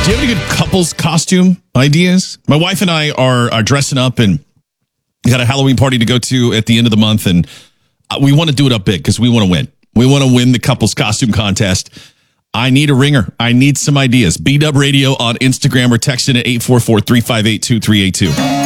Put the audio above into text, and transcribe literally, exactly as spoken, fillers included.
Do you have any good couples costume ideas? My wife and I are, are dressing up and got a Halloween party to go to at the end of the month, and we want to do it up big because we want to win. We want to win the couples costume contest. I need a ringer. I need some ideas. B-Dub Radio on Instagram or text in at eight four four, three five eight, two three eight two.